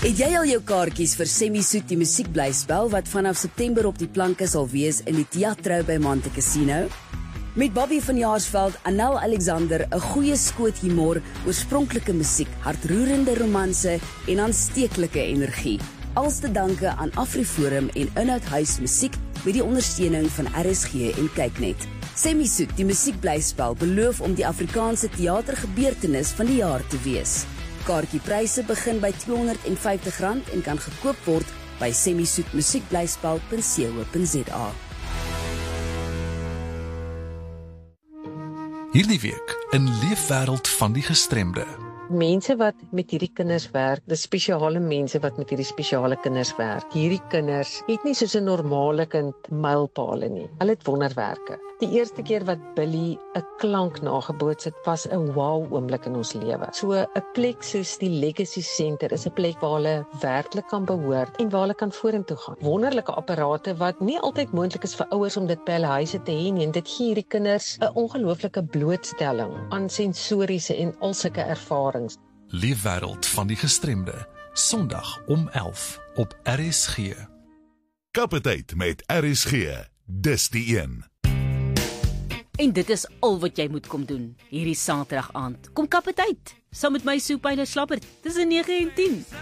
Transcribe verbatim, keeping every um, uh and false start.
Het jy al jou kaartjies vir Semi-Soet die musiekblyspel wat vanaf September op die planke sal wees in die Teatro by Monte Cassino? Met Bobby van Jaarsveld, Anel Alexander, 'n goeie skoot humor, oorspronklike musiek, hartroerende romanse en aansteeklike energie. Als te danke aan AfriForum en Inhoudhuis Musiek met die ondersteuning van R S G en Kyknet. Semi-Soet die musiekblyspel beloof om die Afrikaanse teatergebeurtenis van die jaar te wees. Kaartjiepryse begin by tweehonderd vyftig rand en kan gekoop word by semisoet musiekblyspel punt co punt za. Hierdie week in Leefwêreld van die Gestremde. Mense wat met hierdie kinders werk, dis spesiale mense wat met hierdie spesiale kinders werk. Hierdie kinders het nie soos 'n normale kind mylpale nie. Hulle het wonderwerke. Die eerste keer wat Billy 'n klank nageboots het, was 'n wow oomblik in ons lewe. So 'n plek soos die Legacy Center is 'n plek waar hulle werklik kan behoort en waar hulle kan vorentoe gaan. Wonderlike apparate wat nie altyd moontlik is vir ouers om dit by hulle huise te hê nie. En dit gee hierdie kinders 'n ongelooflike blootstelling aan sensoriese en al sulke ervarings. Leefwêreld van die Gestremde, Sondag om elf op R S G. Kapiteit met R S G, dis die een. En dit is al wat jy moet kom doen hierdie Saterdag aand. Kom kap dit uit, saam met my Soepaile Slappert, tussen nege en tien.